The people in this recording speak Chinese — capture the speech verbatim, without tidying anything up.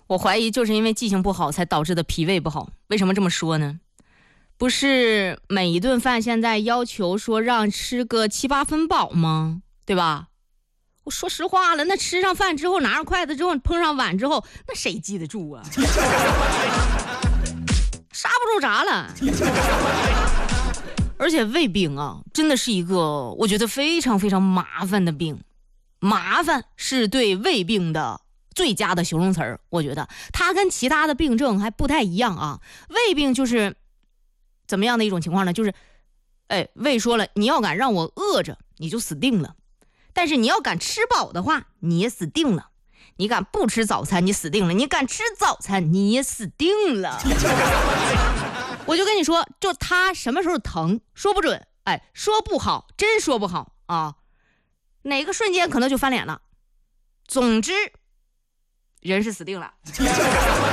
我怀疑就是因为记性不好才导致的脾胃不好。为什么这么说呢？不是每一顿饭现在要求说让吃个七八分饱吗？对吧？我说实话了，那吃上饭之后，拿上筷子之后，碰上碗之后，那谁记得住啊？刹不住闸了。而且胃病啊，真的是一个我觉得非常非常麻烦的病。麻烦是对胃病的最佳的形容词儿，我觉得它跟其他的病症还不太一样啊。胃病就是怎么样的一种情况呢？就是哎，胃说了，你要敢让我饿着，你就死定了。但是你要敢吃饱的话，你也死定了。你敢不吃早餐，你死定了。你敢吃早餐，你也死定了。我就跟你说，就他什么时候疼说不准，哎，说不好，真说不好啊。哪个瞬间可能就翻脸了。总之，人是死定了。